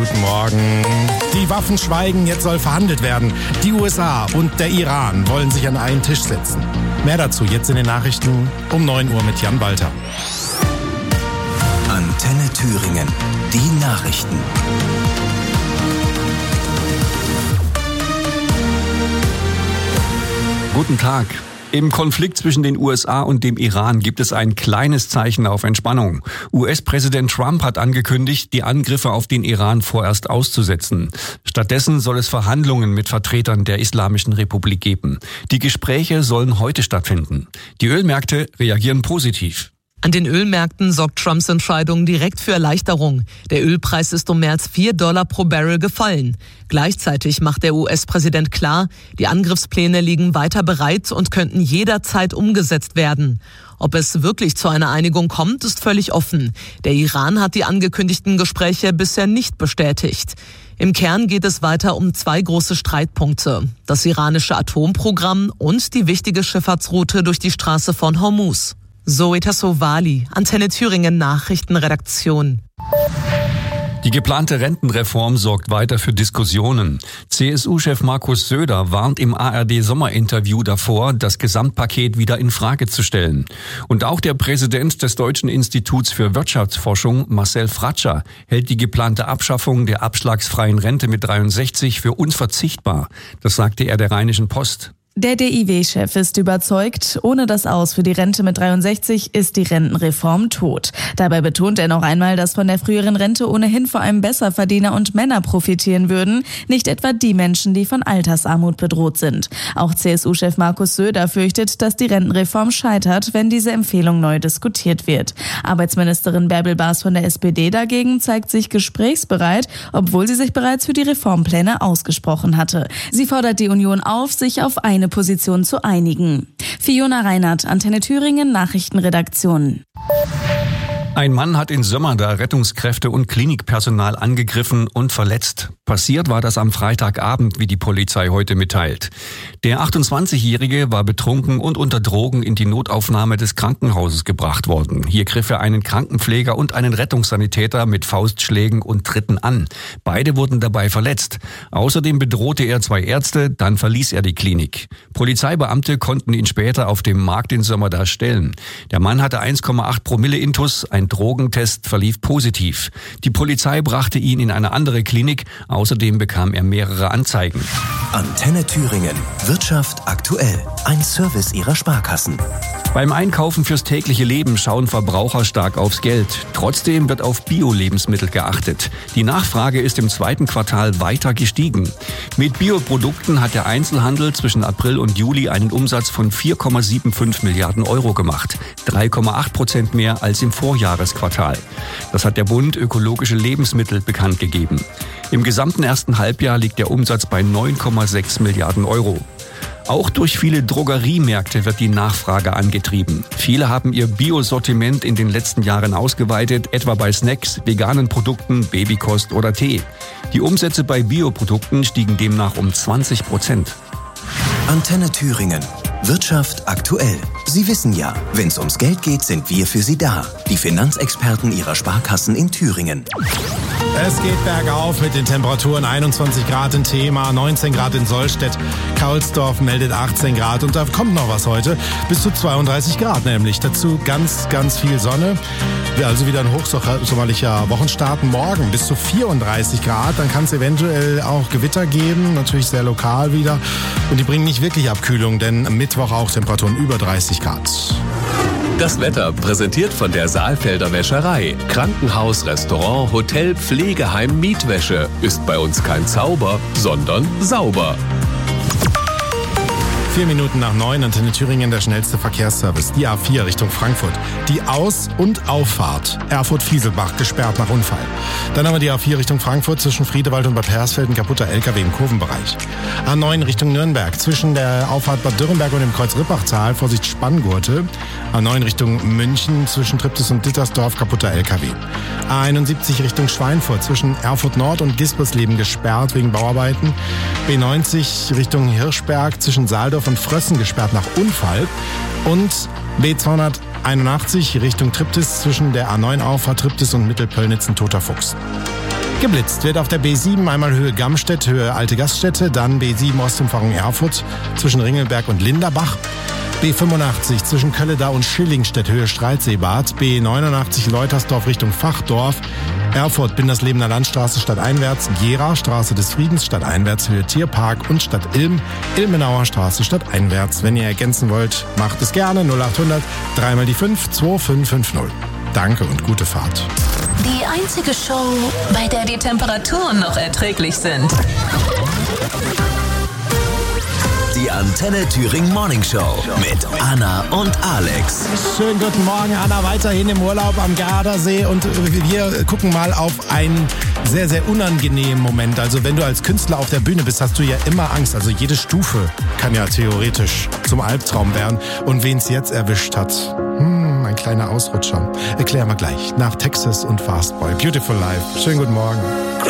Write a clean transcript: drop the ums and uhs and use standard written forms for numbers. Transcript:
Guten Morgen. Die Waffen schweigen, jetzt soll verhandelt werden. Die USA und der Iran wollen sich an einen Tisch setzen. Mehr dazu jetzt in den Nachrichten um 9 Uhr mit Jan Walter. Antenne Thüringen, die Nachrichten. Guten Tag. Im Konflikt zwischen den USA und dem Iran gibt es ein kleines Zeichen auf Entspannung. US-Präsident Trump hat angekündigt, die Angriffe auf den Iran vorerst auszusetzen. Stattdessen soll es Verhandlungen mit Vertretern der Islamischen Republik geben. Die Gespräche sollen heute stattfinden. Die Ölmärkte reagieren positiv. An den Ölmärkten sorgt Trumps Entscheidung direkt für Erleichterung. Der Ölpreis ist um mehr als $4 pro Barrel gefallen. Gleichzeitig macht der US-Präsident klar, die Angriffspläne liegen weiter bereit und könnten jederzeit umgesetzt werden. Ob es wirklich zu einer Einigung kommt, ist völlig offen. Der Iran hat die angekündigten Gespräche bisher nicht bestätigt. Im Kern geht es weiter um 2 große Streitpunkte: das iranische Atomprogramm und die wichtige Schifffahrtsroute durch die Straße von Hormuz. Zoe Tassovali, Antenne Thüringen Nachrichtenredaktion. Die geplante Rentenreform sorgt weiter für Diskussionen. CSU-Chef Markus Söder warnt im ARD-Sommerinterview davor, das Gesamtpaket wieder in Frage zu stellen. Und auch der Präsident des Deutschen Instituts für Wirtschaftsforschung, Marcel Fratscher, hält die geplante Abschaffung der abschlagsfreien Rente mit 63 für unverzichtbar. Das sagte er der Rheinischen Post. Der DIW-Chef ist überzeugt, ohne das Aus für die Rente mit 63 ist die Rentenreform tot. Dabei betont er noch einmal, dass von der früheren Rente ohnehin vor allem Besserverdiener und Männer profitieren würden, nicht etwa die Menschen, die von Altersarmut bedroht sind. Auch CSU-Chef Markus Söder fürchtet, dass die Rentenreform scheitert, wenn diese Empfehlung neu diskutiert wird. Arbeitsministerin Bärbel Baas von der SPD dagegen zeigt sich gesprächsbereit, obwohl sie sich bereits für die Reformpläne ausgesprochen hatte. Sie fordert die Union auf, sich auf eine Position zu einigen. Fiona Reinhardt, Antenne Thüringen, Nachrichtenredaktion. Ein Mann hat in Sömmerda Rettungskräfte und Klinikpersonal angegriffen und verletzt. Passiert war das am Freitagabend, wie die Polizei heute mitteilt. Der 28-Jährige war betrunken und unter Drogen in die Notaufnahme des Krankenhauses gebracht worden. Hier griff er einen Krankenpfleger und einen Rettungssanitäter mit Faustschlägen und Tritten an. Beide wurden dabei verletzt. Außerdem bedrohte er 2 Ärzte, dann verließ er die Klinik. Polizeibeamte konnten ihn später auf dem Markt in Sömmerda stellen. Der Mann hatte 1,8 Promille Intus, ein Drogentest verlief positiv. Die Polizei brachte ihn in eine andere Klinik. Außerdem bekam er mehrere Anzeigen. Antenne Thüringen. Wirtschaft aktuell. Ein Service Ihrer Sparkassen. Beim Einkaufen fürs tägliche Leben schauen Verbraucher stark aufs Geld. Trotzdem wird auf Bio-Lebensmittel geachtet. Die Nachfrage ist im 2. Quartal weiter gestiegen. Mit Bioprodukten hat der Einzelhandel zwischen April und Juli einen Umsatz von 4,75 Milliarden Euro gemacht. 3,8% mehr als im Vorjahresquartal. Das hat der Bund Ökologische Lebensmittel bekannt gegeben. Im gesamten ersten Halbjahr liegt der Umsatz bei 9,6 Milliarden Euro. Auch durch viele Drogeriemärkte wird die Nachfrage angetrieben. Viele haben ihr Biosortiment in den letzten Jahren ausgeweitet, etwa bei Snacks, veganen Produkten, Babykost oder Tee. Die Umsätze bei Bioprodukten stiegen demnach um 20%. Antenne Thüringen. Wirtschaft aktuell. Sie wissen ja, wenn es ums Geld geht, sind wir für Sie da. Die Finanzexperten Ihrer Sparkassen in Thüringen. Es geht bergauf mit den Temperaturen. 21 Grad in Thema, 19 Grad in Sollstedt. Kaulsdorf meldet 18 Grad. Und da kommt noch was heute. Bis zu 32 Grad nämlich. Dazu ganz, ganz viel Sonne. Also wieder ein hochsommerlicher Wochenstart. Morgen bis zu 34 Grad. Dann kann es eventuell auch Gewitter geben. Natürlich sehr lokal wieder. Und die bringen nicht wirklich Abkühlung, denn am Mittwoch auch Temperaturen über 30 Grad. Das Wetter präsentiert von der Saalfelder Wäscherei. Krankenhaus, Restaurant, Hotel, Pflegeheim, Mietwäsche. Ist bei uns kein Zauber, sondern sauber. 4 Minuten nach 9, Antenne Thüringen, der schnellste Verkehrsservice. Die A4 Richtung Frankfurt. Die Aus- und Auffahrt Erfurt-Fieselbach gesperrt nach Unfall. Dann haben wir die A4 Richtung Frankfurt zwischen Friedewald und Bad Hersfeld, ein kaputter LKW im Kurvenbereich. A9 Richtung Nürnberg zwischen der Auffahrt Bad Dürrenberg und dem Kreuz Rippachtal, Vorsicht Spanngurte. A9 Richtung München zwischen Triptis und Dittersdorf, kaputter LKW. A71 Richtung Schweinfurt zwischen Erfurt Nord und Gispersleben gesperrt wegen Bauarbeiten. B90 Richtung Hirschberg zwischen Saaldorf und Frössen gesperrt nach Unfall. Und B281 Richtung Triptis zwischen der A9 Auffahrt Triptis und Mittelpöllnitz ein toter Fuchs. Geblitzt wird auf der B7 einmal Höhe Gamstedt, Höhe Alte Gaststätte, dann B7 Ostumfahrung Erfurt zwischen Ringelberg und Linderbach. B85 zwischen Kölledau und Schillingstedt, Höhe Streitseebad. B89 Leutersdorf Richtung Fachdorf. Erfurt Binderslebener Landstraße stadteinwärts. Gera Straße des Friedens stadteinwärts, Höhe Tierpark. Und Stadt Ilm, Ilmenauer Straße stadteinwärts. Wenn ihr ergänzen wollt, macht es gerne. 0800 3 die 5 2550. Danke und gute Fahrt. Die einzige Show, bei der die Temperaturen noch erträglich sind. Die Antenne Thüringen Morning Show mit Anna und Alex. Schönen guten Morgen, Anna. Weiterhin im Urlaub am Gardasee und wir gucken mal auf einen sehr, sehr unangenehmen Moment. Also wenn du als Künstler auf der Bühne bist, hast du ja immer Angst. Also jede Stufe kann ja theoretisch zum Albtraum werden. Und wen es jetzt erwischt hat, ein kleiner Ausrutscher. Erklären wir gleich nach Texas und Fastboy. Beautiful Life. Schönen guten Morgen.